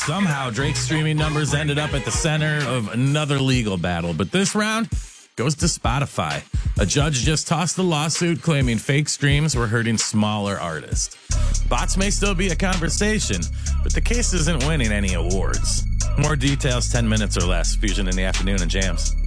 Somehow, Drake's streaming numbers ended up at the center of another legal battle, but this round goes to Spotify. A judge just tossed the lawsuit claiming fake streams were hurting smaller artists. Bots may still be a conversation, but the case isn't winning any awards. More details 10 minutes or less. Fusion in the afternoon and Jams.